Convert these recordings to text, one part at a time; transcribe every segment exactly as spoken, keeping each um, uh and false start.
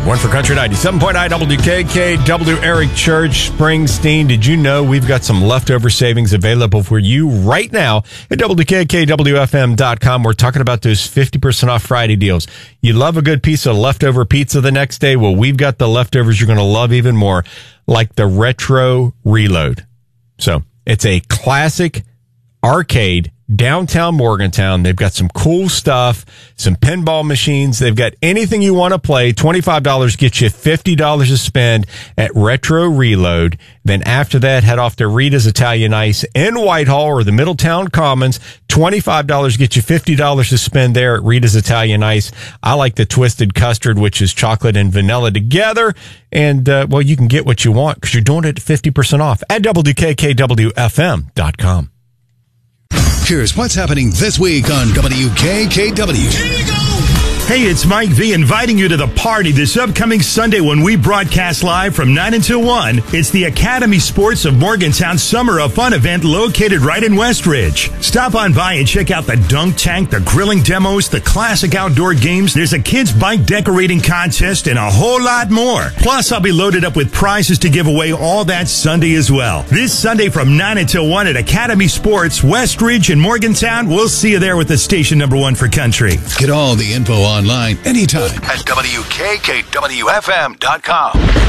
five. One for Country ninety-seven point nine W K K W. Eric Church, Springsteen. Did you know we've got some leftover savings available for you right now at W K K W F M dot com? We're talking about those fifty percent off Friday deals. You love a good piece of leftover pizza the next day? Well, we've got the leftovers you're going to love even more, like the Retro Reload. So it's a classic arcade downtown Morgantown. They've got some cool stuff, some pinball machines. They've got anything you want to play. twenty-five dollars gets you fifty dollars to spend at Retro Reload. Then after that, head off to Rita's Italian Ice in Whitehall or the Middletown Commons. twenty-five dollars gets you fifty dollars to spend there at Rita's Italian Ice. I like the Twisted Custard, which is chocolate and vanilla together. And, uh, well, you can get what you want because you're doing it at fifty percent off at W K K W F M dot com. Here's what's happening this week on W K K W. Hey, it's Mike V inviting you to the party this upcoming Sunday when we broadcast live from nine until one. It's the Academy Sports of Morgantown Summer of Fun event located right in Westridge. Stop on by and check out the dunk tank, the grilling demos, the classic outdoor games. There's a kids bike decorating contest and a whole lot more. Plus, I'll be loaded up with prizes to give away all that Sunday as well. This Sunday from nine until one at Academy Sports, Westridge in Morgantown. We'll see you there with the station number one for country. Get all the info on online anytime at W K K W F M dot com.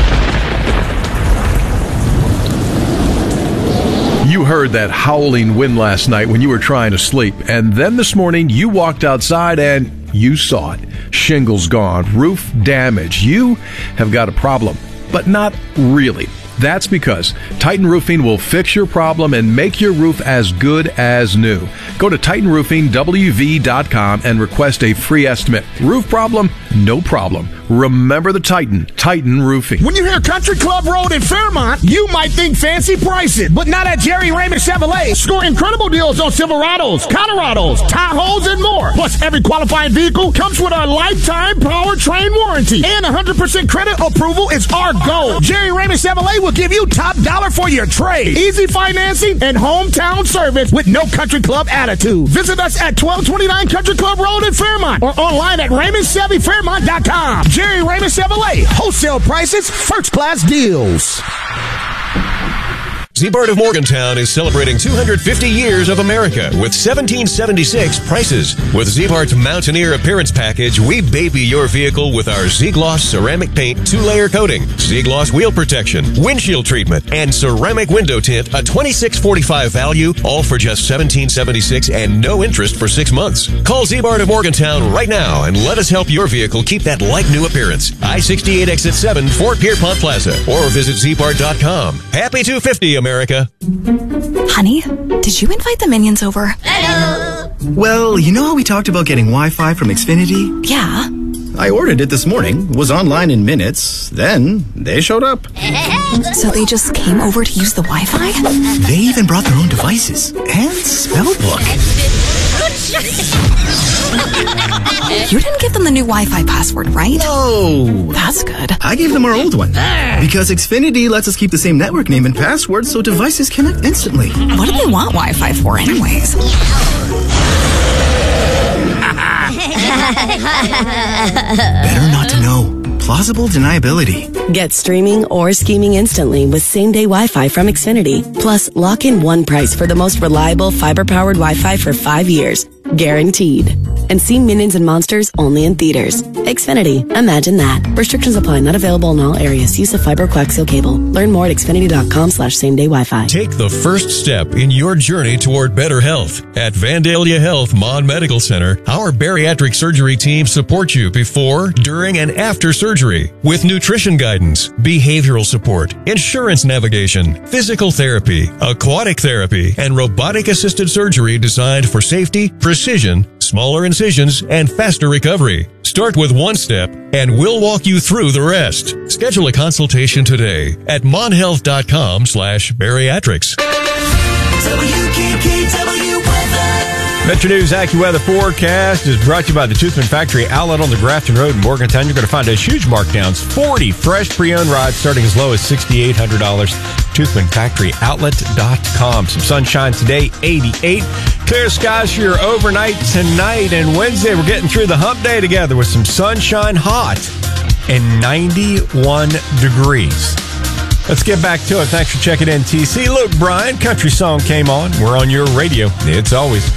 You heard that howling wind last night when you were trying to sleep, and then this morning you walked outside and you saw it. Shingles gone, roof damage. You have got a problem, but not really. That's because Titan Roofing will fix your problem and make your roof as good as new. Go to Titan Roofing W V dot com and request a free estimate. Roof problem? No problem. Remember the Titan, Titan Roofing. When you hear Country Club Road in Fairmont, you might think fancy prices, but not at Jerry Raymond Chevrolet. Score incredible deals on Silverados, Colorados, Tahoes, and more. Plus, every qualifying vehicle comes with a lifetime powertrain warranty, and one hundred percent credit approval is our goal. Jerry Raymond Chevrolet will give you top dollar for your trade. Easy financing and hometown service with no Country Club attitude. Visit us at twelve twenty-nine Country Club Road in Fairmont or online at Raymond Chevy Fairmont dot com. Jerry Raymond Chevrolet. Wholesale prices, first class deals. Z-Bart of Morgantown is celebrating two hundred fifty years of America with seventeen seventy-six prices. With Z-Bart's Mountaineer Appearance Package, we baby your vehicle with our Z-Gloss ceramic paint two-layer coating, Z-Gloss wheel protection, windshield treatment, and ceramic window tint, a twenty-six forty-five value, all for just seventeen seventy-six and no interest for six months. Call Z-Bart of Morgantown right now and let us help your vehicle keep that like-new appearance. I sixty-eight Exit seven, Fort Pierpont Plaza, or visit Z Bart dot com. Happy two fifty, America. Honey, did you invite the minions over? Hello. Well, you know how we talked about getting Wi-Fi from Xfinity? Yeah. I ordered it this morning, was online in minutes, then they showed up. So they just came over to use the Wi-Fi? They even brought their own devices and spell book. You didn't give them the new Wi-Fi password, right? No. That's good. I gave them our old one. Because Xfinity lets us keep the same network name and password so devices connect instantly. What do they want Wi-Fi for anyways? Better not to know. Plausible deniability. Get streaming or scheming instantly with same-day Wi-Fi from Xfinity. Plus, lock in one price for the most reliable fiber-powered Wi-Fi for five years. Guaranteed. And see Minions and Monsters only in theaters. Xfinity. Imagine that. Restrictions apply. Not available in all areas. Use of fiber coaxial cable. Learn more at xfinity dot com slash same day Wi-Fi. Take the first step in your journey toward better health. At Vandalia Health Mon Medical Center, our bariatric surgery team supports you before, during, and after surgery with nutrition guidance, behavioral support, insurance navigation, physical therapy, aquatic therapy, and robotic-assisted surgery designed for safety, precision, smaller incisions, and faster recovery. Start with one step, and we'll walk you through the rest. Schedule a consultation today at monhealth.com slash bariatrics. W K K W weather. Metro News AccuWeather forecast is brought to you by the Toothman Factory outlet on the Grafton Road in Morgantown. You're going to find those huge markdowns. forty fresh pre-owned rides starting as low as six thousand eight hundred dollars. Toothman Factory outlet dot com. Some sunshine today, eighty-eight. Clear skies for your overnight tonight and Wednesday. We're getting through the hump day together with some sunshine, hot ninety-one degrees. Let's get back to it. Thanks for checking in, T C. Look, Brian, country song came on. We're on your radio. It's always